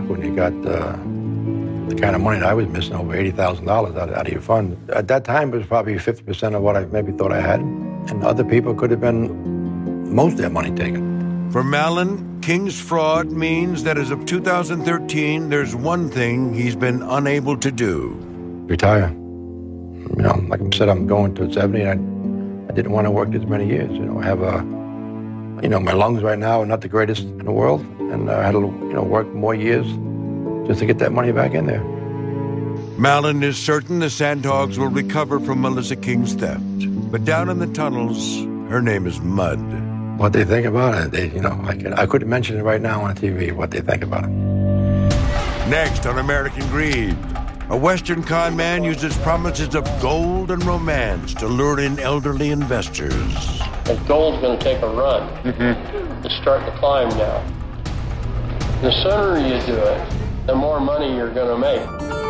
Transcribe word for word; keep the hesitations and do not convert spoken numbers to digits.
when you got uh, the kind of money that I was missing, over eighty thousand dollars out, out of your fund. At that time, it was probably fifty percent of what I maybe thought I had. And other people could have been most of their money taken. For Mallon, King's fraud means that as of two thousand thirteen, there's one thing he's been unable to do. Retire. You know, like I said, I'm going to seventy, and I, I didn't want to work this many years. You know, I have a, you know, my lungs right now are not the greatest in the world, and I had to, you know, work more years just to get that money back in there. Mallon is certain the Sandhogs will recover from Melissa King's theft. But down in the tunnels, her name is Mud. What they think about it, they, you know, I, could, I couldn't mention it right now on T V, what they think about it. Next on American Greed, a Western con man uses promises of gold and romance to lure in elderly investors. And gold's going to take a run. Mm-hmm. It's starting to climb now. The sooner you do it, the more money you're going to make.